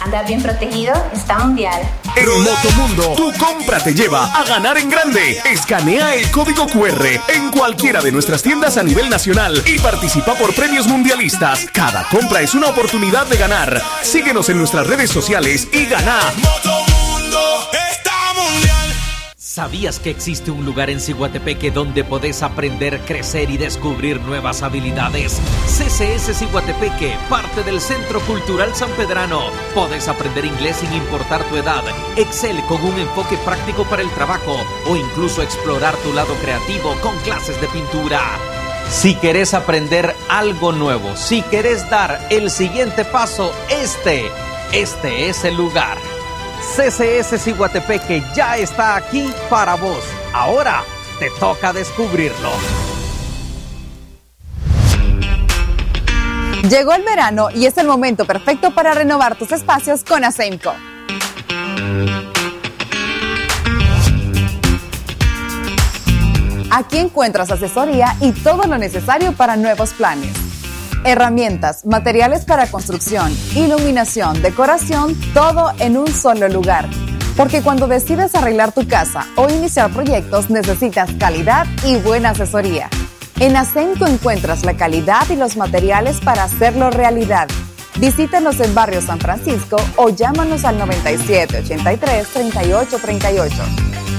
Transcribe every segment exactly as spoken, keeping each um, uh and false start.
Andar bien protegido está mundial. En Motomundo, tu compra te lleva a ganar en grande. Escanea el código cu erre en cualquiera de nuestras tiendas a nivel nacional y participa por premios mundialistas. Cada compra es una oportunidad de ganar. Síguenos en nuestras redes sociales y gana. Motomundo está mundial. ¿Sabías que existe un lugar en Ciguatepeque donde podés aprender, crecer y descubrir nuevas habilidades? C C S Ciguatepeque, parte del Centro Cultural Sanpedrano. Podés aprender inglés sin importar tu edad, Excel con un enfoque práctico para el trabajo o incluso explorar tu lado creativo con clases de pintura. Si querés aprender algo nuevo, si querés dar el siguiente paso, este, este es el lugar. C C S Ciguatepeque ya está aquí para vos. Ahora te toca descubrirlo. Llegó el verano y es el momento perfecto para renovar tus espacios con Asemco. Aquí encuentras asesoría y todo lo necesario para nuevos planes. Herramientas, materiales para construcción, iluminación, decoración, todo en un solo lugar. Porque cuando decides arreglar tu casa o iniciar proyectos, necesitas calidad y buena asesoría. En Asemco encuentras la calidad y los materiales para hacerlo realidad. Visítanos en Barrio San Francisco o llámanos al noventa y siete, ochenta y tres, treinta y ocho, treinta y ocho.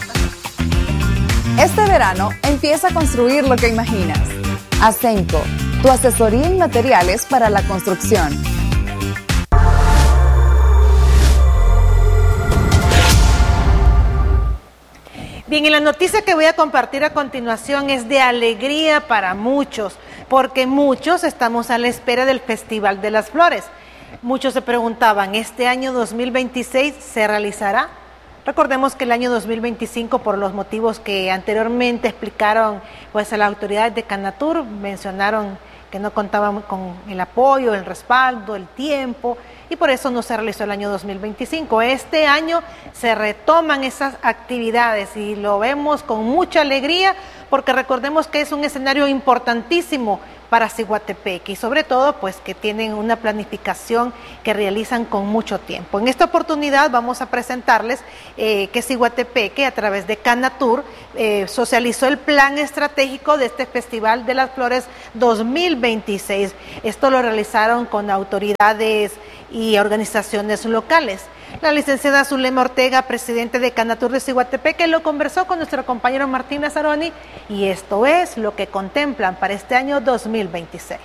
Este verano empieza a construir lo que imaginas. Asemco, tu asesoría en materiales para la construcción. Bien, y la noticia que voy a compartir a continuación es de alegría para muchos, porque muchos estamos a la espera del Festival de las Flores. Muchos se preguntaban, ¿este año dos mil veintiséis se realizará? Recordemos que el año dos mil veinticinco, por los motivos que anteriormente explicaron pues a las autoridades de Canatur, mencionaron que no contaban con el apoyo, el respaldo, el tiempo, y por eso no se realizó el año dos mil veinticinco. Este año se retoman esas actividades y lo vemos con mucha alegría, porque recordemos que es un escenario importantísimo para Ciguatepeque y sobre todo pues que tienen una planificación que realizan con mucho tiempo. En esta oportunidad vamos a presentarles eh, que Ciguatepeque a través de Canatur eh, socializó el plan estratégico de este Festival de las Flores dos mil veintiséis. Esto lo realizaron con autoridades y organizaciones locales. La licenciada Zulema Ortega, presidente de Canatur de Ciguatepeque, lo conversó con nuestro compañero Martín Nazaroni y esto es lo que contemplan para este año dos mil veintiséis.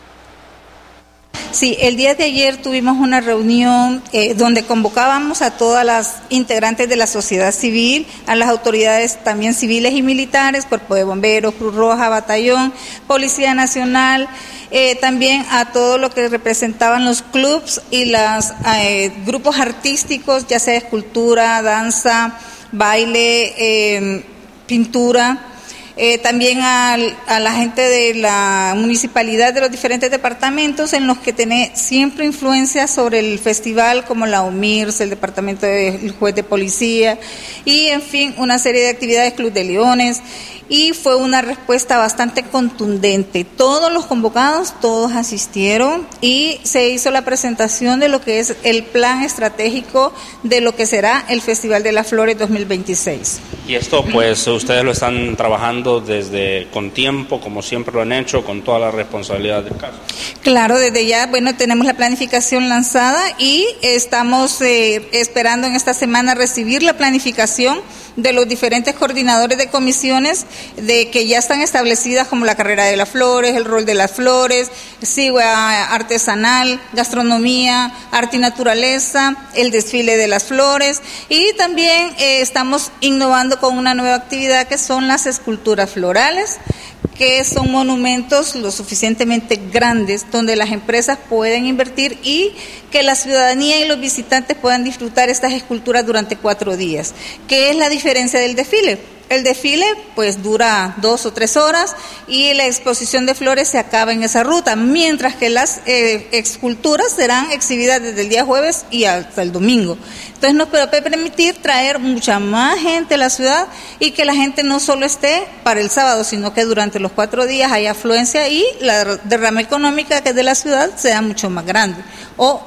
Sí, el día de ayer tuvimos una reunión eh, donde convocábamos a todas las integrantes de la sociedad civil, a las autoridades también civiles y militares, Cuerpo de Bomberos, Cruz Roja, Batallón, Policía Nacional, eh, también a todo lo que representaban los clubs y los eh, grupos artísticos, ya sea escultura, danza, baile, eh, pintura. Eh, también a, a la gente de la municipalidad de los diferentes departamentos en los que tiene siempre influencia sobre el festival, como la U M I R S, el departamento del juez de policía y en fin una serie de actividades, Club de Leones, y fue una respuesta bastante contundente. Todos los convocados, todos asistieron y se hizo la presentación de lo que es el plan estratégico de lo que será el Festival de las Flores dos mil veintiséis. Y esto pues ustedes lo están trabajando desde con tiempo, como siempre lo han hecho, con toda la responsabilidad del caso. Claro, desde ya, bueno, tenemos la planificación lanzada y estamos eh, esperando en esta semana recibir la planificación de los diferentes coordinadores de comisiones de que ya están establecidas, como la carrera de las flores, el rol de las flores, sigua artesanal, gastronomía, arte y naturaleza, el desfile de las flores, y también eh, estamos innovando con una nueva actividad que son las esculturas florales, que son monumentos lo suficientemente grandes donde las empresas pueden invertir y que la ciudadanía y los visitantes puedan disfrutar estas esculturas durante cuatro días. ¿Qué es la diferencia del desfile? El desfile pues dura dos o tres horas y la exposición de flores se acaba en esa ruta, mientras que las eh, esculturas serán exhibidas desde el día jueves y hasta el domingo. Entonces nos puede permitir traer mucha más gente a la ciudad y que la gente no solo esté para el sábado, sino que durante los cuatro días haya afluencia y la derrama económica que es de la ciudad sea mucho más grande. O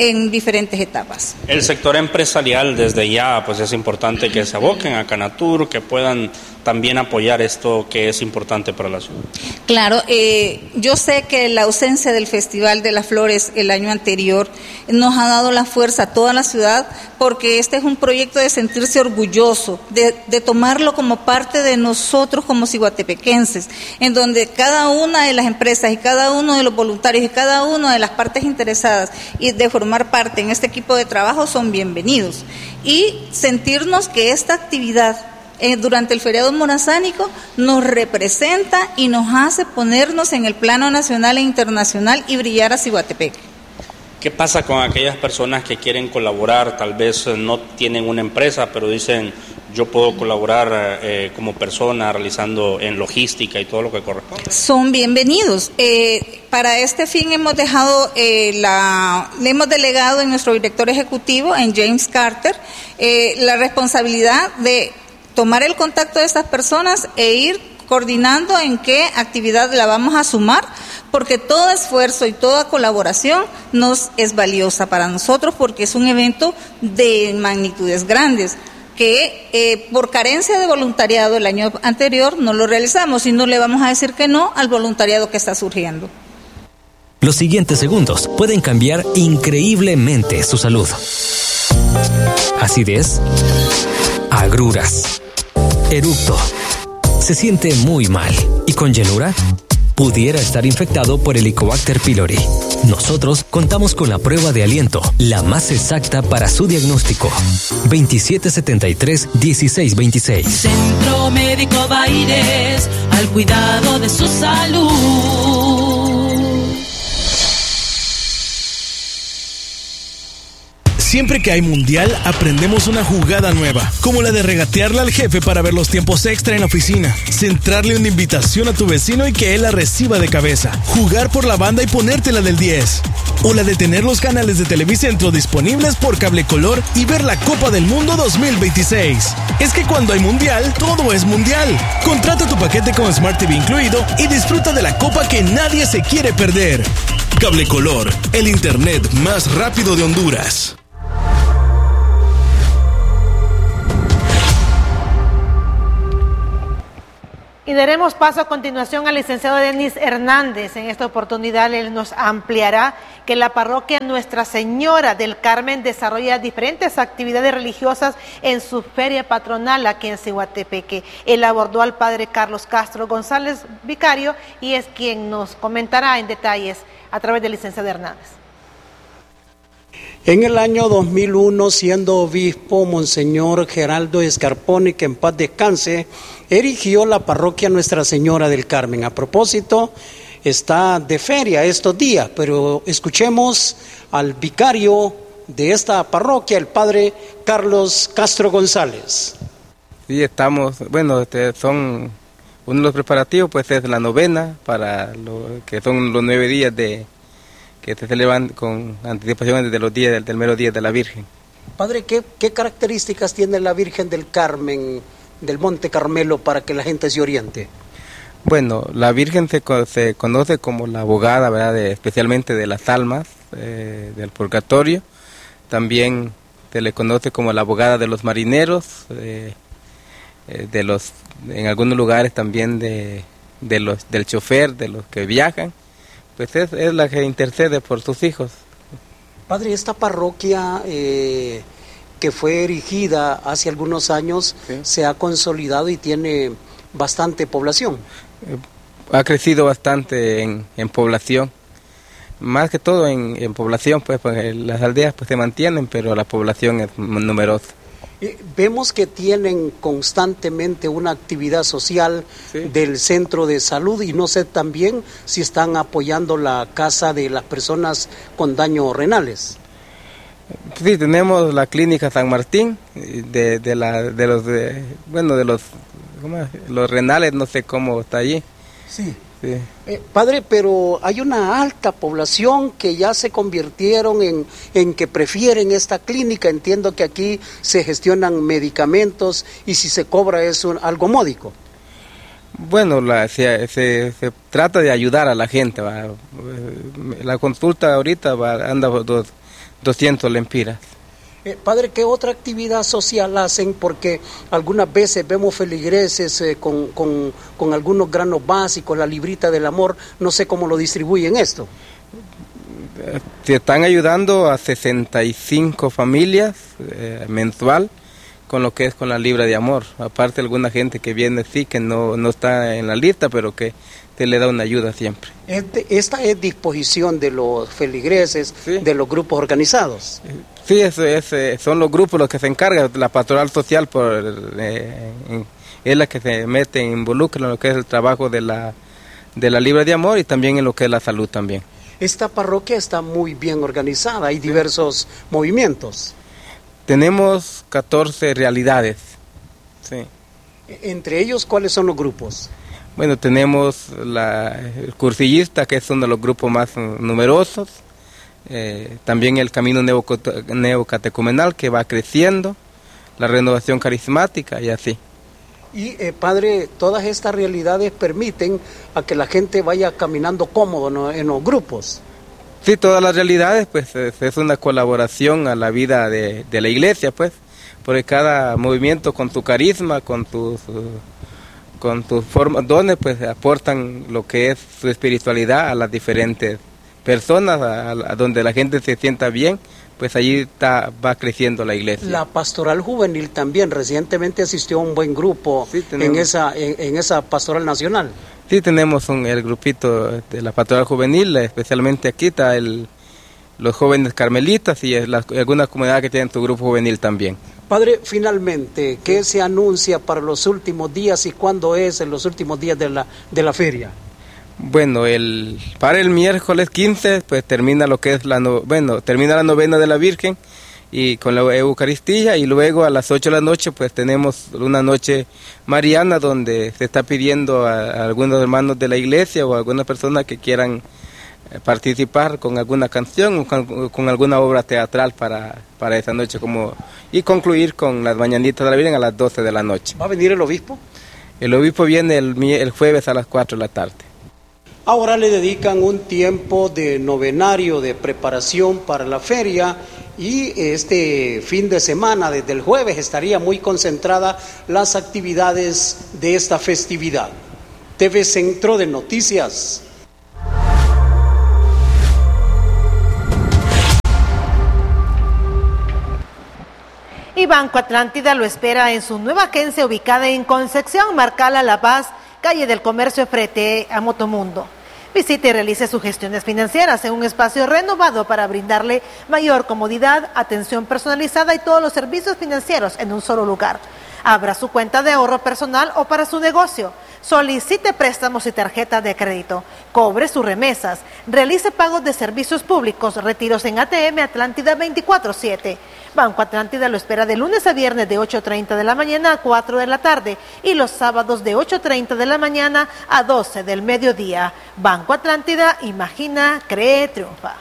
en diferentes etapas. El sector empresarial desde ya pues es importante que se aboquen a Canatur, que puedan también apoyar esto que es importante para la ciudad. Claro, eh, yo sé que la ausencia del Festival de las Flores el año anterior nos ha dado la fuerza a toda la ciudad, porque este es un proyecto de sentirse orgulloso, de, de tomarlo como parte de nosotros como ciguatepequenses, en donde cada una de las empresas y cada uno de los voluntarios y cada una de las partes interesadas y de formar parte en este equipo de trabajo son bienvenidos. Y sentirnos que esta actividad Eh, durante el feriado morazánico nos representa y nos hace ponernos en el plano nacional e internacional y brillar a Ciguatepec. ¿Qué pasa con aquellas personas que quieren colaborar? Tal vez no tienen una empresa, pero dicen, yo puedo colaborar eh, como persona realizando en logística y todo lo que corresponde. Son bienvenidos. Eh, para este fin hemos dejado, eh, la, le hemos delegado en nuestro director ejecutivo, en James Carter, eh, la responsabilidad de tomar el contacto de estas personas e ir coordinando en qué actividad la vamos a sumar, porque todo esfuerzo y toda colaboración nos es valiosa para nosotros, porque es un evento de magnitudes grandes, que eh, por carencia de voluntariado el año anterior no lo realizamos y no le vamos a decir que no al voluntariado que está surgiendo. Los siguientes segundos pueden cambiar increíblemente su salud. Acidez, agruras, eructo, se siente muy mal y con llenura pudiera estar infectado por Helicobacter pylori. Nosotros contamos con la prueba de aliento, la más exacta para su diagnóstico. veintisiete setenta y tres, dieciséis veintiséis. Centro Médico Baires, al cuidado de su salud. Siempre que hay mundial, aprendemos una jugada nueva, como la de regatearle al jefe para ver los tiempos extra en la oficina, centrarle una invitación a tu vecino y que él la reciba de cabeza, jugar por la banda y ponértela del diez, o la de tener los canales de Televicentro disponibles por cable color y ver la Copa del Mundo dos mil veintiséis. Es que cuando hay mundial, todo es mundial. Contrata tu paquete con Smart T V incluido y disfruta de la Copa que nadie se quiere perder. Cable Color, el internet más rápido de Honduras. Y daremos paso a continuación al licenciado Denis Hernández. En esta oportunidad él nos ampliará que la parroquia Nuestra Señora del Carmen desarrolla diferentes actividades religiosas en su feria patronal aquí en Ciguatepeque. Él abordó al padre Carlos Castro González, vicario, y es quien nos comentará en detalles a través del licenciado Hernández. En el año dos mil uno, siendo obispo, Monseñor Geraldo Escarpone, que en paz descanse, erigió la parroquia Nuestra Señora del Carmen. A propósito, está de feria estos días, pero escuchemos al vicario de esta parroquia, el padre Carlos Castro González. Sí, estamos, bueno, este, son uno de los preparativos, pues es la novena, para lo que son los nueve días de que se celebran con anticipación desde los días del, del mero día de la Virgen. Padre, ¿qué, qué características tiene la Virgen del Carmen, del Monte Carmelo, para que la gente se oriente? Bueno, la Virgen se, se conoce como la abogada, ¿verdad?, de, especialmente de las almas eh, del purgatorio. También se le conoce como la abogada de los marineros, eh, eh, de los, en algunos lugares también de, de los, del chofer, de los que viajan. Pues es, es la que intercede por sus hijos. Padre, esta parroquia eh, que fue erigida hace algunos años, ¿sí?, se ha consolidado y tiene bastante población. Eh, ha crecido bastante en, en población, más que todo en, en población, pues, pues las aldeas pues se mantienen, pero la población es numerosa. Vemos que tienen constantemente una actividad social, sí, del centro de salud, y no sé también si están apoyando la casa de las personas con daños renales. Sí, tenemos la clínica San Martín de, de, la, de los de, bueno de los ¿cómo? los renales, no sé cómo está allí. Sí. Sí. Eh, padre, pero hay una alta población que ya se convirtieron en, en que prefieren esta clínica. Entiendo que aquí se gestionan medicamentos y si se cobra es un, algo módico. Bueno, la, se, se, se trata de ayudar a la gente, ¿va? La consulta ahorita va, anda dos, doscientos lempiras. Eh, padre, ¿qué otra actividad social hacen? Porque algunas veces vemos feligreses eh, con, con, con algunos granos básicos, la librita del amor, no sé cómo lo distribuyen esto. Se están ayudando a sesenta y cinco familias eh, mensual con lo que es con la libra de amor. Aparte alguna gente que viene sí, que no, no está en la lista, pero que se le da una ayuda siempre. Este, esta es disposición de los feligreses, ¿sí?, de los grupos organizados. Sí, eso es, son los grupos los que se encargan, la pastoral social por, eh, es la que se mete, involucra en lo que es el trabajo de la, de la libra de amor y también en lo que es la salud también. Esta parroquia está muy bien organizada, hay diversos movimientos. Tenemos catorce realidades. Sí. Entre ellos, ¿cuáles son los grupos? Bueno, tenemos la, el cursillista, que es uno de los grupos más numerosos. Eh, también el camino neocatecumenal, que va creciendo. La renovación carismática y así. Y eh, padre, todas estas realidades permiten a que la gente vaya caminando cómodo, ¿no?, en los grupos. Sí, todas las realidades, pues es, es una colaboración a la vida de, de la iglesia, pues, porque cada movimiento con su carisma, con sus, con sus formas, dones, pues aportan lo que es su espiritualidad a las diferentes personas, a, a donde la gente se sienta bien, pues allí está, va creciendo la iglesia. La pastoral juvenil también recientemente asistió a un buen grupo, sí, en esa en, en esa pastoral nacional. Sí, tenemos un, el grupito de la pastoral juvenil, especialmente aquí está el, los jóvenes carmelitas y la, alguna comunidad que tienen su grupo juvenil también. Padre, finalmente, ¿qué se anuncia para los últimos días y cuándo es en los últimos días de la, de la feria? Bueno, el, para el miércoles quince, pues termina lo que es la, no, bueno, termina la novena de la Virgen y con la Eucaristía, y luego a las ocho de la noche pues tenemos una noche mariana donde se está pidiendo a, a algunos hermanos de la iglesia o a alguna persona que quieran participar con alguna canción o con, con alguna obra teatral para, para esa noche, como y concluir con las mañanitas de la Virgen a las doce de la noche. ¿Va a venir el obispo? El obispo viene el, el jueves a las cuatro de la tarde. Ahora le dedican un tiempo de novenario, de preparación para la feria, y este fin de semana, desde el jueves, estaría muy concentrada las actividades de esta festividad. T V Centro de Noticias. Y Banco Atlántida lo espera en su nueva agencia ubicada en Concepción, Marcala, La Paz, calle del Comercio frente a Motomundo. Visite y realice sus gestiones financieras en un espacio renovado para brindarle mayor comodidad, atención personalizada y todos los servicios financieros en un solo lugar. Abra su cuenta de ahorro personal o para su negocio. Solicite préstamos y tarjetas de crédito. Cobre sus remesas. Realice pagos de servicios públicos. Retiros en A T M Atlántida veinticuatro siete. Banco Atlántida lo espera de lunes a viernes de ocho treinta de la mañana a cuatro de la tarde y los sábados de ocho treinta de la mañana a doce del mediodía. Banco Atlántida, imagina, cree, triunfa.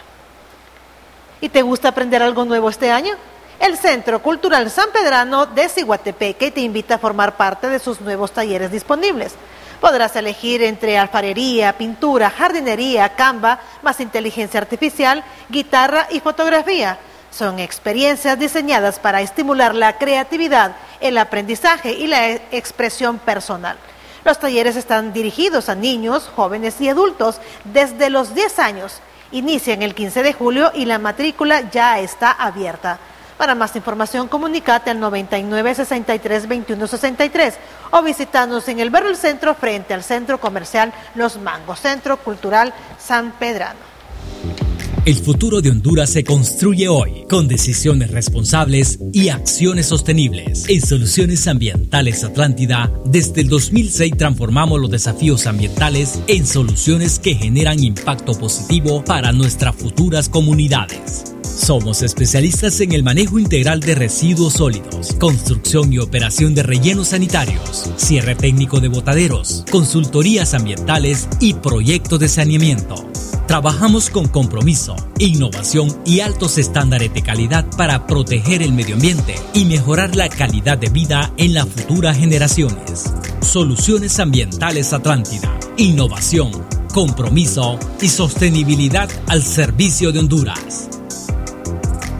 ¿Y te gusta aprender algo nuevo este año? El Centro Cultural Sanpedrano de Ciguatepeque te invita a formar parte de sus nuevos talleres disponibles. Podrás elegir entre alfarería, pintura, jardinería, Canva, más inteligencia artificial, guitarra y fotografía. Son experiencias diseñadas para estimular la creatividad, el aprendizaje y la expresión personal. Los talleres están dirigidos a niños, jóvenes y adultos desde los diez años. Inician el quince de julio y la matrícula ya está abierta. Para más información, comunícate al noventa y nueve, sesenta y tres, veintiuno, sesenta y tres o visítanos en el Barrio del Centro frente al Centro Comercial Los Mangos, Centro Cultural Sanpedrano. El futuro de Honduras se construye hoy con decisiones responsables y acciones sostenibles. En Soluciones Ambientales Atlántida, desde el dos mil seis transformamos los desafíos ambientales en soluciones que generan impacto positivo para nuestras futuras comunidades. Somos especialistas en el manejo integral de residuos sólidos, construcción y operación de rellenos sanitarios, cierre técnico de botaderos, consultorías ambientales y proyectos de saneamiento. Trabajamos con compromiso, innovación y altos estándares de calidad para proteger el medio ambiente y mejorar la calidad de vida en las futuras generaciones. Soluciones Ambientales Atlántida. Innovación, compromiso y sostenibilidad al servicio de Honduras.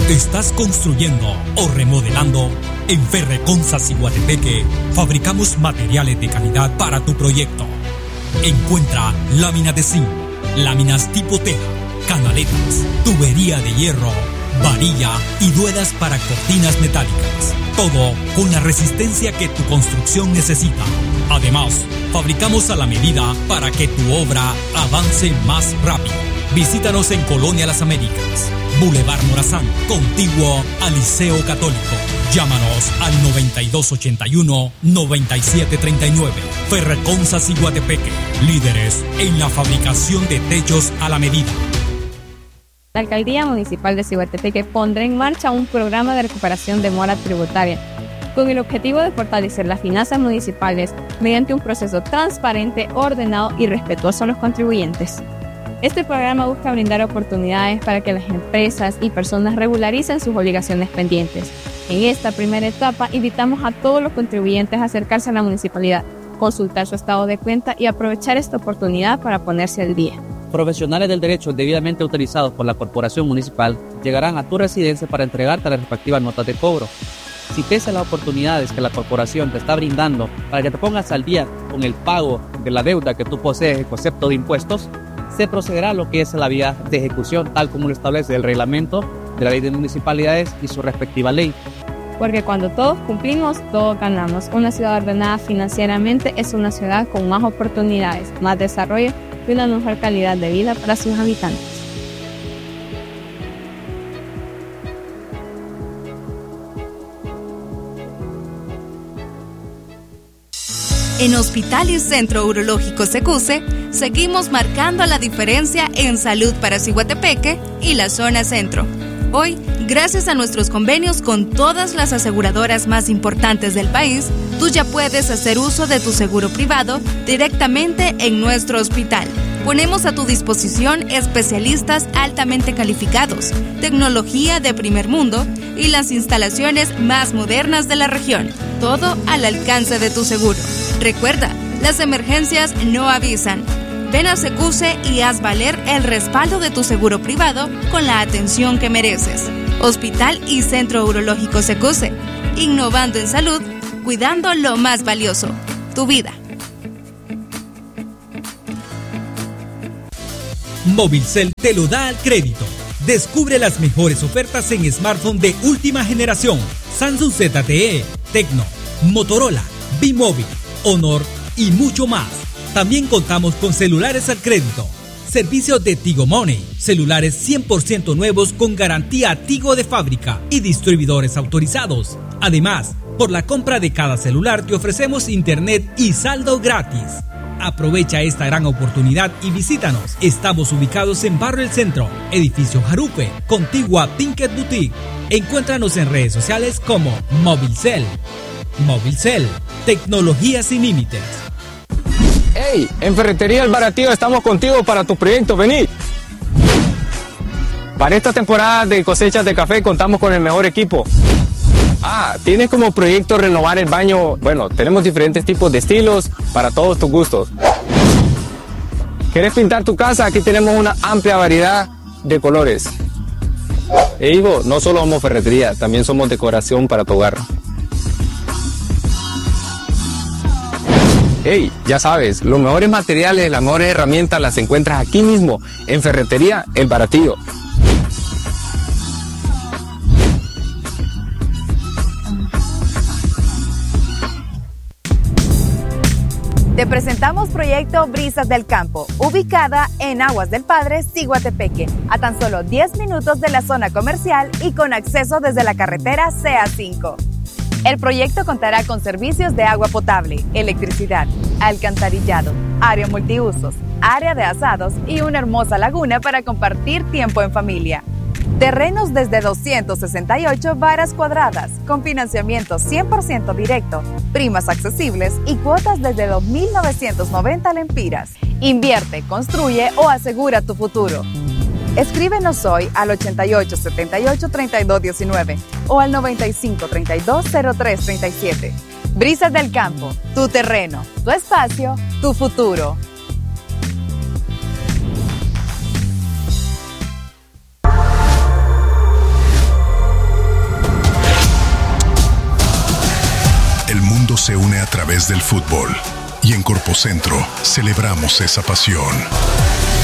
¿Estás construyendo o remodelando? En Ferreconsa Ciguatepeque fabricamos materiales de calidad para tu proyecto. Encuentra láminas de zinc, láminas tipo teja, canaletas, tubería de hierro, varilla y ruedas para cortinas metálicas. Todo con la resistencia que tu construcción necesita. Además, fabricamos a la medida para que tu obra avance más rápido. Visítanos en Colonia Las Américas, Boulevard Morazán, contiguo al Liceo Católico. Llámanos al noventa y dos ochenta y uno, noventa y siete treinta y nueve. Ferreconsa Ciguatepeque, líderes en la fabricación de techos a la medida. La Alcaldía Municipal de Ciguatepeque pondrá en marcha un programa de recuperación de mora tributaria con el objetivo de fortalecer las finanzas municipales mediante un proceso transparente, ordenado y respetuoso a los contribuyentes. Este programa busca brindar oportunidades para que las empresas y personas regularicen sus obligaciones pendientes. En esta primera etapa, invitamos a todos los contribuyentes a acercarse a la municipalidad, consultar su estado de cuenta y aprovechar esta oportunidad para ponerse al día. Profesionales del derecho debidamente autorizados por la Corporación Municipal llegarán a tu residencia para entregarte las respectivas notas de cobro. Si pese a las oportunidades que la Corporación te está brindando para que te pongas al día con el pago de la deuda que tú posees en concepto de impuestos, se procederá a lo que es la vía de ejecución, tal como lo establece el reglamento de la Ley de Municipalidades y su respectiva ley. Porque cuando todos cumplimos, todos ganamos. Una ciudad ordenada financieramente es una ciudad con más oportunidades, más desarrollo y una mejor calidad de vida para sus habitantes. En Hospital y Centro Urológico Secuse, seguimos marcando la diferencia en salud para Ciguatepeque y la zona centro. Hoy, gracias a nuestros convenios con todas las aseguradoras más importantes del país, tú ya puedes hacer uso de tu seguro privado directamente en nuestro hospital. Ponemos a tu disposición especialistas altamente calificados, tecnología de primer mundo y las instalaciones más modernas de la región. Todo al alcance de tu seguro. Recuerda, las emergencias no avisan. Ven a Secuse y haz valer el respaldo de tu seguro privado con la atención que mereces. Hospital y Centro Urológico Secuse. Innovando en salud, cuidando lo más valioso, tu vida. Movilcel te lo da al crédito. Descubre las mejores ofertas en smartphone de última generación. Samsung Z T E, Tecno, Motorola, B-Mobile, Honor y mucho más. También contamos con celulares al crédito. Servicios de Tigo Money, celulares cien por ciento nuevos con garantía Tigo de fábrica y distribuidores autorizados. Además, por la compra de cada celular te ofrecemos internet y saldo gratis. Aprovecha esta gran oportunidad y visítanos. Estamos ubicados en Barrio El Centro, Edificio Jarupe, contiguo a Pinket Boutique. Encuéntranos en redes sociales como Movilcel. Movilcel, tecnología sin límites. ¡Hey! En Ferretería El Baratío estamos contigo para tu proyecto, vení. Para esta temporada de cosechas de café contamos con el mejor equipo. Ah, ¿tienes como proyecto renovar el baño? Bueno, tenemos diferentes tipos de estilos para todos tus gustos. ¿Quieres pintar tu casa? Aquí tenemos una amplia variedad de colores. E Ivo, no solo somos ferretería, también somos decoración para tu hogar. Hey, ya sabes, los mejores materiales, las mejores herramientas las encuentras aquí mismo, en Ferretería El Baratillo. Te presentamos Proyecto Brisas del Campo, ubicada en Aguas del Padre, Ciguatepeque, a tan solo diez minutos de la zona comercial y con acceso desde la carretera C A cinco. El proyecto contará con servicios de agua potable, electricidad, alcantarillado, área multiusos, área de asados y una hermosa laguna para compartir tiempo en familia. Terrenos desde doscientas sesenta y ocho varas cuadradas, con financiamiento cien por ciento directo, primas accesibles y cuotas desde dos mil novecientos noventa lempiras. Invierte, construye o asegura tu futuro. Escríbenos hoy al ochenta y ocho setenta y ocho treinta y dos diecinueve o al noventa y cinco treinta y dos cero tres treinta y siete. Brisas del Campo, tu terreno, tu espacio, tu futuro. mundo se une a través del fútbol. Y en Corpocentro celebramos esa pasión.